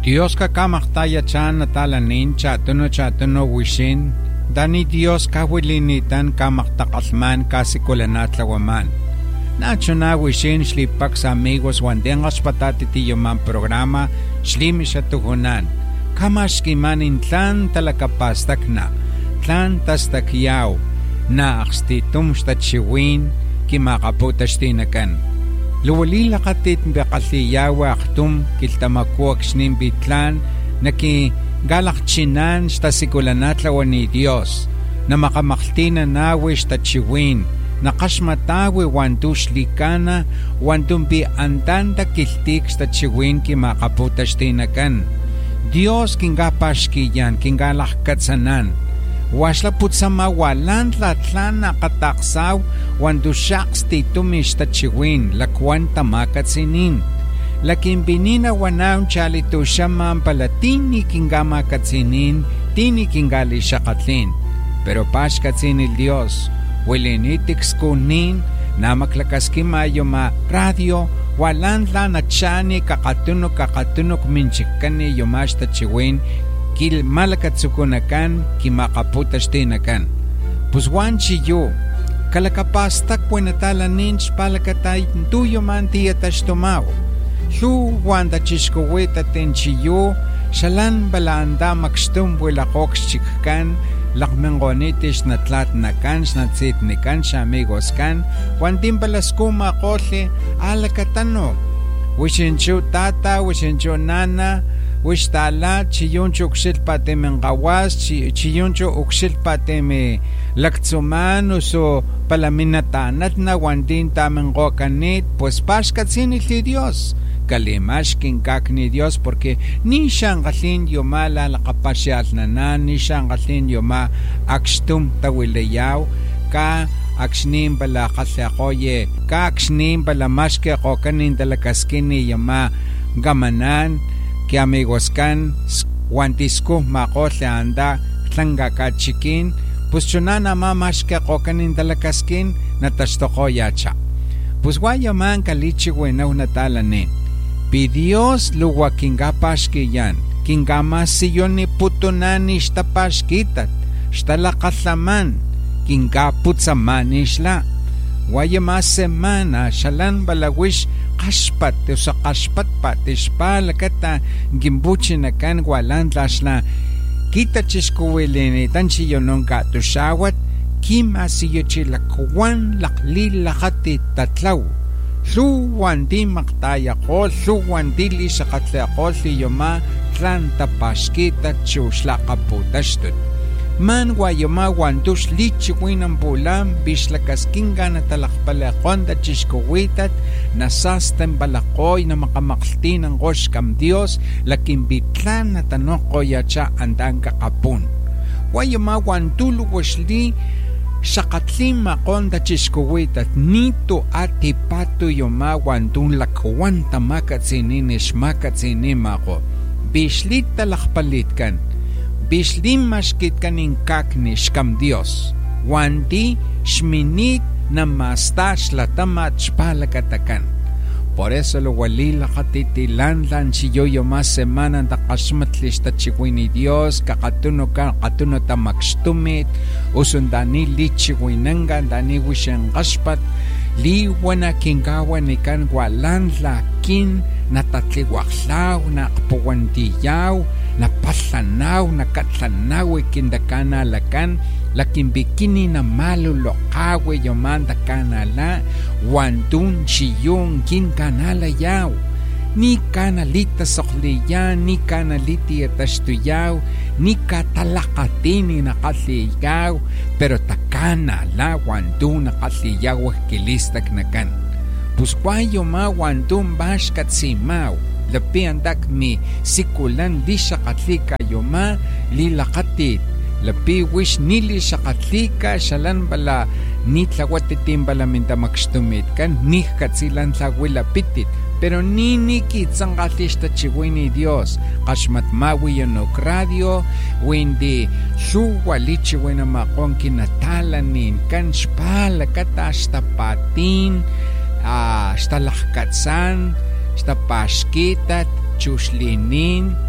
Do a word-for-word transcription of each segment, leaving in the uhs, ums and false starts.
Dios kakamakhtaya chan natalanin chatuno chatuno wishin, dani Dios kawilinitan kamaktakalman kasikulanatlawaman. Nacho na wishin shlipak sa amigos wandengas patatitiyo man programa shlimi siya tuhunan. Kamashkiman in tlan talakapastak na, tlan tastakyaw, na akstitum shtachiwin kimakaputastinakan. Luwalila katit bakaliyawa aktum kiltamakuak shnim bitlan na ki galakchinan stasikulanatlawan ni Dios na makamaktina nawe shtachiwin na kasmatawe wandush likana wandumbi andanda kiltik shtachiwin kimakaputastinakan. Dios kingapashkiyan kingalakatsanan wasla putsama walan tlatlan nakataksaw wando shaks titumish tachiwin lakwan tamakatsinin. Lakin binina wanaw chalito siya mampalatini kingamakatsinin tini kingali syakatlin. Pero paskatsin il Dios wilinitiks kunin na maklakas kimayo ma radio walan tlan atsyani kakatunok kakatunok minchikani yumash tachiwin kil malakatsukunakan kimakaputastinakan. Puswan chiyo kalakapastak puenatalanin spalakatay tuyo man tiyatastumaw. Lu wanda chiskoweta ten chiyo shalan balaanda makstum buelakoks chikkan lakmengonitis na tlat na kan snatsit ni kan sa amigos kan wandim balaskuma kole alakatano wishinchu tata wishinchu nana wish tala chiyuncho ukshilpa teme ngawas chiyuncho ukshilpa teme laktsuman uso palaminatanat na wandin tamen gokanit pues paskatsin ili Dios kalimash kinkak ni Dios porque ni siyang kalin yuma lalakapasyal na na ni siyang kalin yuma akstum tawilayaw ka aksnim bala kasyakoye ka aksnim bala maske ko kanin dalakaskin ni yuma gamanan ki amigos kan wantisku makole anda tlanga kachikin pues chunana mamash ke kokanin dalakaskin natastoko yacha pues guayaman kalichi wenaw natalanin pi Dios luwa kingapash yan kingama siyon ni putunan ishtapash-kitat shtalakaslaman kingaputsaman ishla guayama semana shalan balawish kashpat sa kashpat patishpal kata gimbuchinakan walan tlasla kita chiskuwilinitan siyo nung katusyawat kima siyo chilakwan laklilakati tatlaw luwan di maktaya ko luwan di li sa katla ko siyo ma tlan tapaskita chusla kaputastut man guayama wandush lichiwin ang bulam bislakas kinga na talakpalakon da chiskuwitat nasastem balakoy na makamakti ng gosh kam Dios laking bitlan na tanok ko yacha andang kakapun guayama wandulu wasli sakatlim makon da chiskuwitat nito ati pato yoma wandun lakwan tamakatsininis makatsinimako bislit talakpalit kan bislim maskit kaning kaknish kam Dios wanti shminit na mastas latamat spalakatakan por eso lo walila katitilan lan siyo yo mas semana da kasmatlis ta chikwini Dios kakatuno ka katuno ta makstumit usundani li chikwinanga dani wishen kaspat li wana kingawan ikan walan lakin natatliwaklaw na kapuwantiyaw napatlanaw nakatlanaw ikindakana lakan lakin bikini na malulokawe yomanda kanala wandun chiyong kin kanala yaw ni kanalita sokliyan ni kanaliti atastuyaw ni katalakatini nakatliyaw pero takanala wandun nakatliyaw kilistak nakan puskwayo ma wandun bash katsimaw lapi andak mi sikulan li syakatlika yoma li lakatit lapi wish nili syakatlika syalan bala ni tlawatitim bala minta makstumit kan ni katsilan tlawila pitit pero ni nikit sangkatis ta chiwini Dios kasmat mawi yonok radio windi suwa li chiwina makong kinatalanin kan spala katas tapatin ah, stalakatsan sta paskitat chuslinin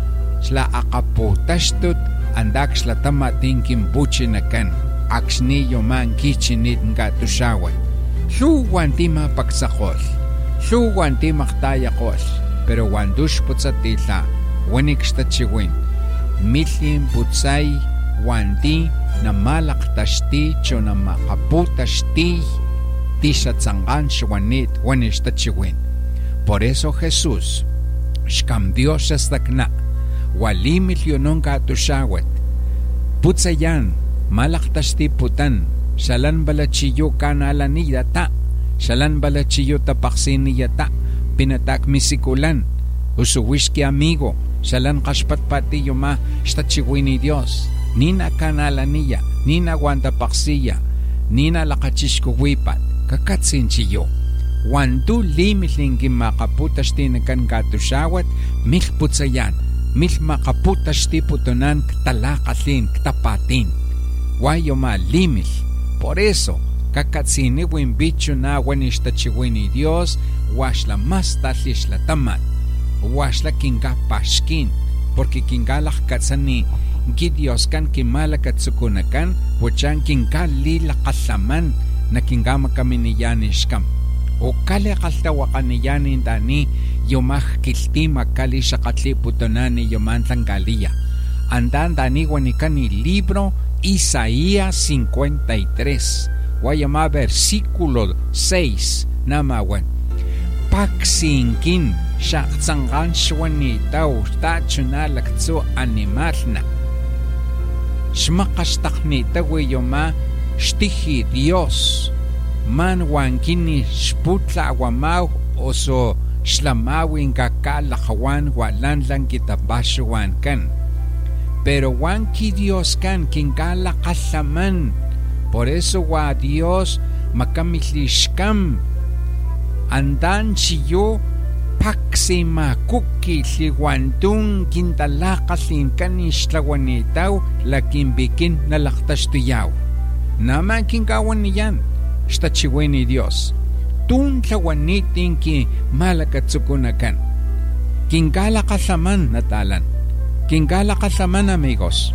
xla aqaputaxtut andak xla tamatin kimpuchinakan axniyo man kichinit ngatuxawat lhuwan tima paksaqol lhuwan timaktayaqol pero wandux putzatila wenikxtachiwin milin putzay wanti namalaqtaxti chonamaqaputaxti tixatzanqan xwanit wenixtachiwin. Por eso Jesús xkam Dios xastakna walimil yonon katuxawat putzayan malaqtaxti putan xalan balachiyo kanalaniyata xalan balachiyo tapaqsiniyata pinatak misikulan usuwixki amigo xalan qaxpatpatiyo ma xtachiwini Dios nina kanalaniya nina guantapaqsiya nina laqachixkuwipat kakatsinchiyo wantu limilin kimaqaputaxtinakan katuxawat mil putzayan mil maqaputaxti putunan ktalaqalin ktapatin wayo ma limil. Por eso kakatsiniwin bicho na wanixtachiwini Dios waxla mas talixla tamat waxla kinkapaxkin porque kinkalajkatsani ki Dios kan kimalakatsukunakan wachan kinkalilaqallaman na kinkamakaminiyani o kali qaltawaqaniyani tani yomaj kiltima kali xaqatli putonani yomantlan kaliya andan tani wanikani libro Isaías cincuenta y tres guayama versículo seis namawan paksinkin xaqtzanqan xwanitaw tachunalaktsu animalna xmaqaxtaqnitawi yoma xtiji Dios man wankini xputla awamaw oso xlamawin kakalaqawan walanlan kitapaxuan kan pero wanki Dios kan kinkalaqallaman. Por eso wa Dios makamilixkam andan chiyo paksi makuki liwantun kintalaqalin kan ixtlawanitaw lakinbikin nalaqtaxtuyaw naman kinkawaniyan xtachiwini Dios tun tlawanitin ki malakatsukunakan kinkalaqallaman natalan kinkalaqallaman amigos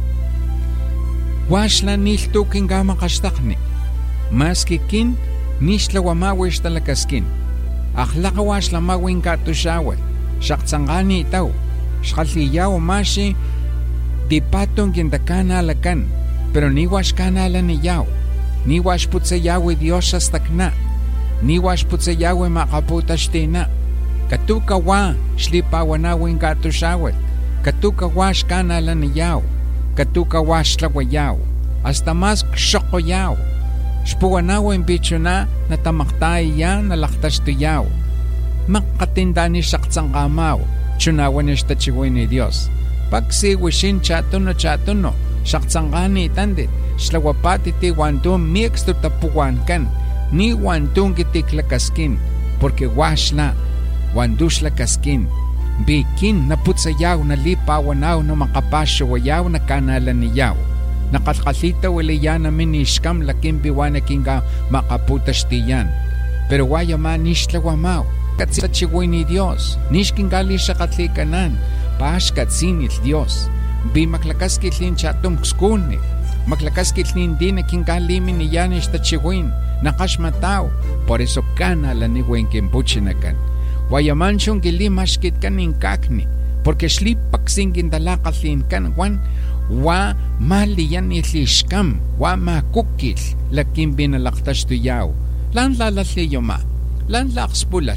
waxla niltu kinkamaqaxtaqni maski kin nixtlawamawi xtalakaskin akhlaqa waxlamawin katuxawat xaqtzanqani itaw xqalliyaw maxi dipaton kintakanalakan pero niwax kanalaniyaw niwax putzayawi Dios xastakna niwax putzayawi maqaputaxtina katukawa xlipawanawin katuxawat katukawa xkanalaniyaw katukawa xtlawayaw hasta mas xoqoyaw xpuwanawin bichuna natamaktayiya nalaqtaxtuyaw maqatindani xaqtzanqamaw chunawan xtachiwini Dios paksi wixin chatuno chatuno xaqtzanqani tandit xlawapatiti wantun miekstu tapuwankan ni wantun kitiklakaskin porque waxla wanduxlakaskin bikin naputsayaw nalipawanaw no makapaxawayaw na kanalaniyaw naqalqalita wiliyan namin nixkam lakin biwana kinga makaputaxtiyan pero wayama nixtlawamaw katsachiwini Dios nixkingali xaqatlikanan paxkatsinil Dios bi maklakaskilin chatum kskuni maklakaskilin din na kinkaliminiyan ixtachiwin naqaxmataw por eso kanalaniwen kimpuchinakan wayaman xon kilimaxkit kanin kakni porque xlipaksin kintalaqalin kan wan wa maliyan ilixkam wa makukil lakin binalaqtaxtuyaw lan lalaliyoma lan laqspulal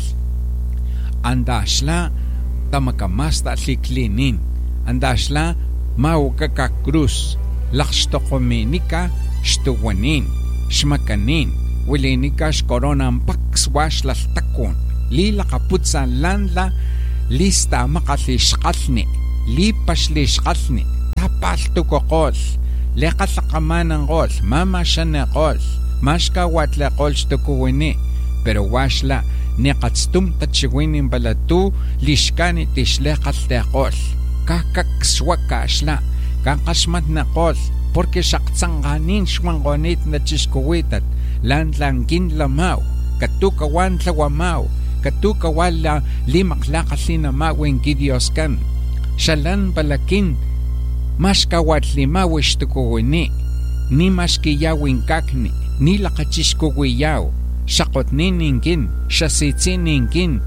andaxla tamakamasta liklinin andaxla maukaka cruz laqxtoqominika xtuwanin xmakanin wilinika xkoronan pakswaxlaltakun lilaqaputsan lanla lista maqalixqalni lipaxlixqalni tapaltukoqol leqalaqamananqol mamaxaneqol maxkawatleqol xtukuwini pero waxla neqatstum tachiwinin balatu lixkani tixleqalteqol kakakswakaxla kanqaxmatneqol porque xaqtzanqanin xwanqonit nachixkuwitat lantlankin lamaw katukawan tlawamaw katukawan la limaqlaqallinamawin ki Dios kan Shalan balakin mashkawatlimawishtukuwini ni mashkiyawin-kakni ni lakachishkuwiyaw shaqotnininkin shasitzininkin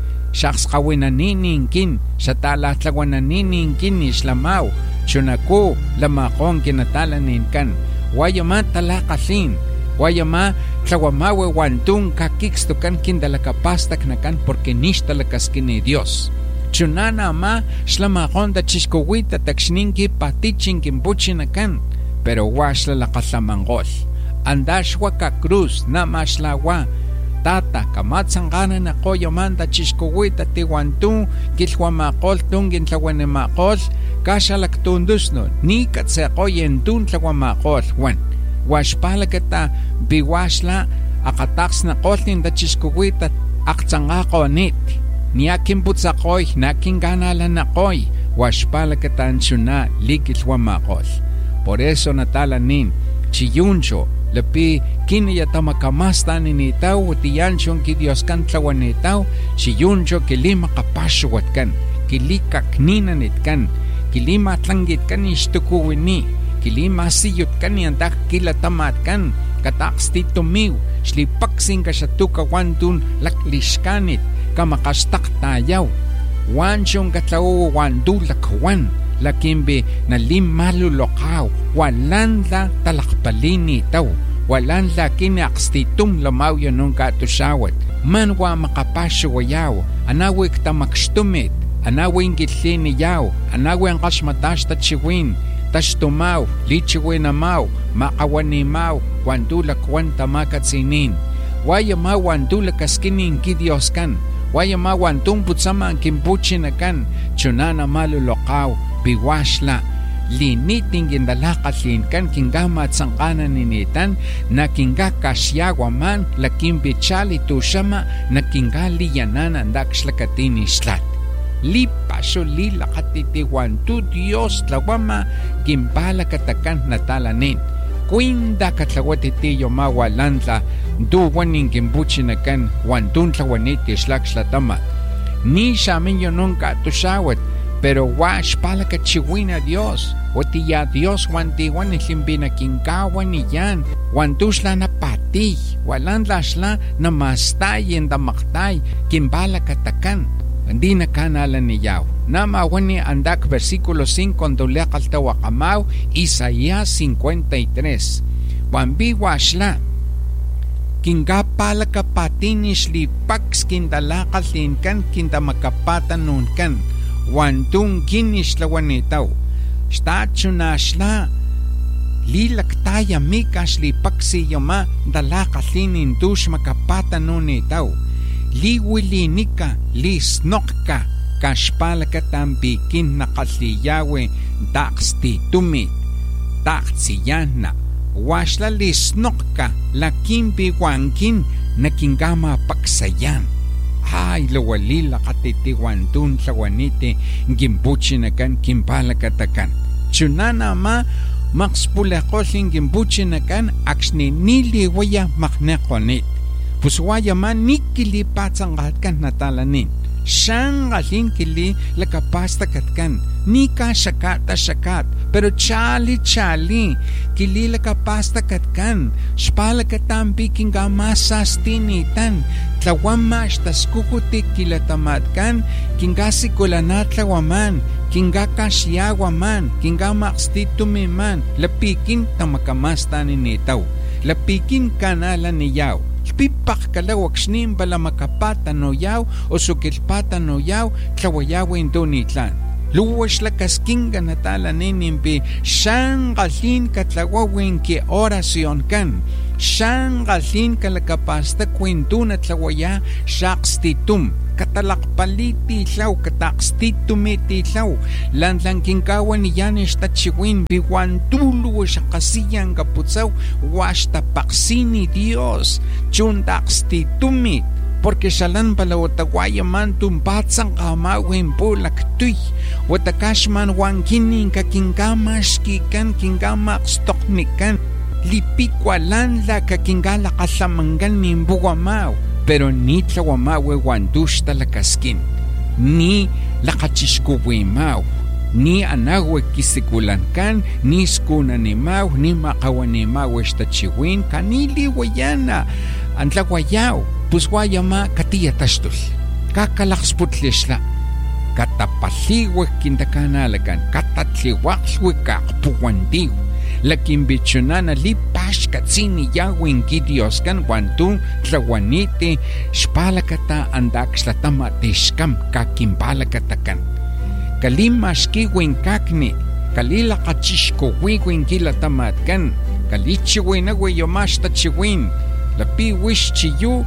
shaqsqawinaninkin shatalatlawananininkin ishlamaw chunaku lamaqon kinatalaninkan wayama talaqalin wayama tlawamawe wantun kakikstukan kindalakapastaknakan porque nixtalakaskini Dios chunana ma shlamajon da chishkowita takshninki patichinkin buchinakan pero washla laqasamangol andashwa ka cruz namashlawa tata kamatsangana na koyomanda chishkowita tiwantun kilhuamaqol tungin tlawanemaqol kashalaktuntusno ni katseqoyentun tlahuamaqol wan washpalakata biwashla aqataqsnaqoltin da chishkowita aqtsangaqonit niakin putzaqoy nakin ganalanaqoy washpalakatan chuna likilhuamaqol por eso natalanin chiyuncho lepi kiniyatamakamasta ninitaw tiyanchon ki Dios kan tlawanitaw chiyuncho kilima kapashwatkan kilikakninanitkan kilima tlangitkan ishtukuwini kilima siyutkan yantak kilatamatkan kataqstitumiw xlipaksin kaxatukawantun laklixkanit kamakastaqtayaw wanchon katlaw wandulakwan lakimbi nalim maluloqaw walan la talakpalini taw walan la kiniaqstitum lamaw yunong katusyawat manwa makapasyawayaw anawik tamakshtumit anawin gitliniyaw anawin kasmatash tachiwin tashtumaw lichiwinamaw makawanimaw wandulakwan tamakatsinin wayama wandulakaskinin ki Dios kan wayama wantun putsama kimpuchinakan chunana maluloqaw biwashla linitin gindalaqatlin kan kingama tsangqanan ninitan na kinga kasyagwaman lakin bichali tushama na kinga liyanan andakslakatin islat lipaso lilaqatitiwantu Dios tlawama kimpalakatakan natalanin kuinda katlawatitiyo mawalantla duwanin kimpuchinakan wantun tlawaniti islakxlatama ni xaminyo nunca tushawat pero wash palakachiwina Dios watiya Dios wantiwan nilimbina kinkawan niyan wantushla na pati walandashla na mastay endamaktaj kimbalakatakan hindi na kanalan niyaw namawani andak versikulo cinco ndulaqaltawaqamaw Isaías cincuenta y tres wambi washla kingapalakapatinish lipaks kindalaqalin kan kindamakapatan kan wantun kinishlawanitaw stachunashla lilaktaya mikash lipaksiyama dalaqalinin tush makapatan nunitaw liwilinika lisnokka kashpalakatampikin naqalliyawe taqstitumi taqtsiyana washla lisnokka lakimpi wankin nakingama paksayan ay lawalila katitiwantun tlawaniti gimbuchinakan kimpalakatakan chunana ma maqspulakolin gimbuchinakan aksni niliwaya makneqonit puswaya ma nikilipatsanqatkan natalanin shangalin kili lakapastakatkan nika shakata shakat pero chali chali kili lakapastakatkan spalakatampi kingamasastinitan tlawama shtaskukutik kilatamatkan kingasikulanat tlawaman kingakasyawaman kingamaqstitumiman lapikin tamakamastan-initaw lapikin kanalan niyaw pipak kalawak shnim bala makapatan no yaw o sukilpatan no yaw tlawayawin donitlan luwash lakaskinga natala ninimpi shangalin katlawawin ki orasyon kan shangalin kalakapasta kwintuna tlawaya shaqstitum katalakpaliti tlaw kataqstitumi tlaw lanlang kinkawan niyanes tachiwin biwantulu shaqasiyan kaputsaw washta paksini Dios chuntaqstitumi porque shalan palawatawaya man tumpatsang kamawin pulaktuy watakashman wankinin kakinkamashkikan kinkamaqstoknikan lipikwalan la kakingala kasamangan nimbuwamaw pero ni tlawamawe wandush talakaskin ni lakachishkuwimaw ni anahue kisikulankan, ni skunanimaw, ni makawanimaw estachiwin, kanili wayana, antlaguayaw, pusguayama katiyatashtul, kakalaksputlisla, katapaliwek kintakanalakan, katatliwakliwek kakpuwandiw, lakimbichunana lipash katsini yawin gidioskan wantu tlawanite shpalakata andaxlatama tishkam kakimpalakatakan. Kalimashkiwin kakni, kalilakachishkowiwin kilatamatkan, kalichiwinawi yomashtachiwin, lapiwish chiyu,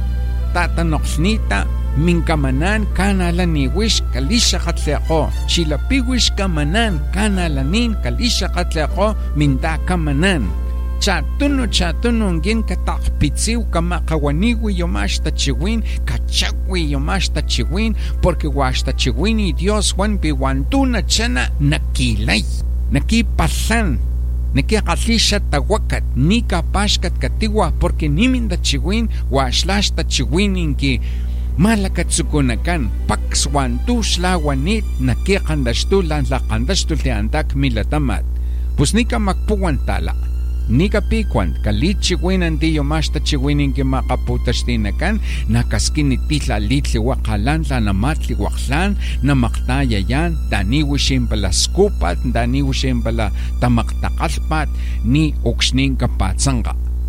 tatanoxnita, minkamanan kanalaniwish kalishakatleko, chilapiwish kamanan kanalanin kalishakatleko mindakamanan. Chatuno chatuno ngin katakpitsiw kamakawaniwi yomashtachiwin, kachakwi yomashtachiwin, porque washtachiwin y Dios wan piwantuna chana nakilay, nakipasan, nakikalisha tawakat, ni kapashkat katiwa, porque nimindachiwin washlashtachiwin inki malakatsukunakan, pakswantuslawanit nakikandashtulan lakandashtuliantak milatamat, pues nika makpuwantala. Nika pikwan, kalichiwinan di yomashtachiwinin ki makaputastinakan, nakaskinititla litli wakalan, namatli waklan, namaktayayan, daniwishin pala skupat, daniwishin pala tamaktakalpat, ni uksnin kapatsanga.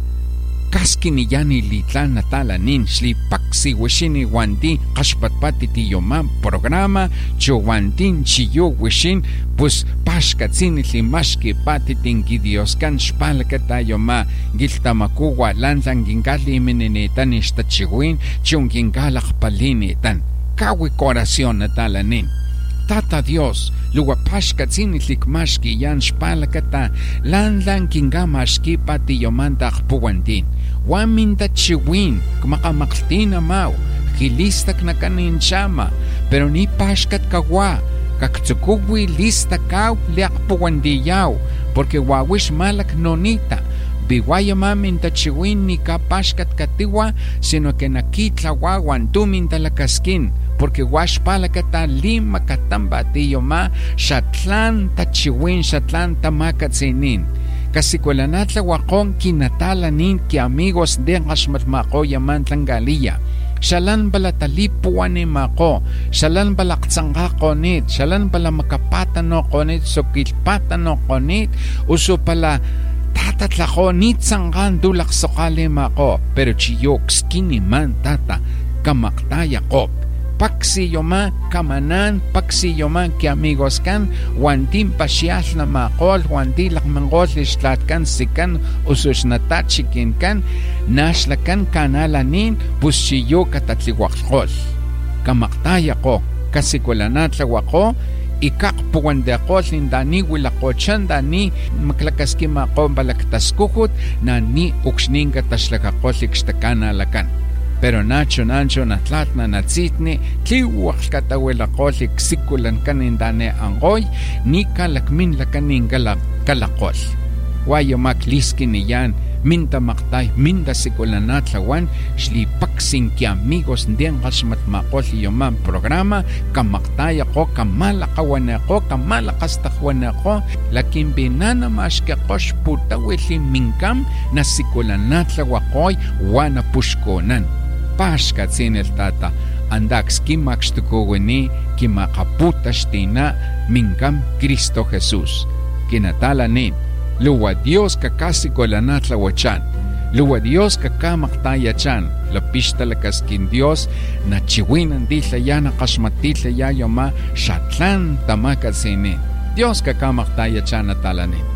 Kaskiniyan ilitlan natalanin, shli paksiwishin iwandi, kashpatpati ti yomam programa, chowandin chiyo wishin, pues pashkatsin itlimashki pati tingidioskan shpalkata yoma, giltamakuwa lanzan gingali iminenetan ishtachiwin, chungingalak palinitan. Kawi corazón natalanin. Tata Dios, luwa pashkatsin itlikmashki yan shpalkata, lanzan kingamashki pati yomanta akpuwandin. Waminta chiwin, kumakamaktina mau, kilistak na kanin chama, pero ni pashkat kawa, kaktsukugwi lista kaw liakpuwandiyaw, porque wawish malak nonita, biwaya maminta chiwin ni kapashkat katiwa, sino que nakitlawa wantumin talakaskin, porque wash palakata lima katamba tiyoma, shatlan tachiwin, shatlan tamakatsinin. Kasi kulanatla wakong kinatalanin ki amigos de ngasmatmako yaman tanggalia. Shalan bala talipuan ni mako, shalan bala ktsangka konit, shalan bala makapatano konit, sukilpatano konit, uso pala tatatlako nit sangkan dulak sokali mako, pero chiyok skini man tata, kamaktaya ko. Paksi yoma kamanan, paksi yoma ki amigos kan, wantin pasyal na makol, wantin lakmangol islat kan sikan, usus na tachikin kan, naslakan kanalanin, pusiyo katatliwakol. Kamaktaya ko, kasi kulanatlawa ko, ikakpuwanda ko, lindani wilako chan, dani maklakaskima ko balaktaskukut, na ni uksning kataslakako likstakanalakan. Pero nacho nacho natlat na natsitni, tliwak katawelakol iksikulan kanindane angoy, ni kalakmin lakanin kalakol. Wayo makliski niyan, minta maktay, minta sikulan natlawan, slipaksin ki amigos ndiyan kasmatmakol yoman programa, kamaktay ako, kamalakawan ako, kamalakastakwan ako, lakin binana maski ako, sputawili mingkam, na sikulan natlawakoy, wana pushkonan. Pashkat sin el tata, andax kimakstukuweni, kimakaputashtina, minkam Cristo Jesús. Kinatalanin, luwa Dios kakasiko lanatlahuachan, luwa Dios kakamaktayachan, lapishtalakaskin Dios, na chiwinan ditlayana kasmatitlayayoma, shatlan tamakatsinin. Dios kakamaktayachan natalanin.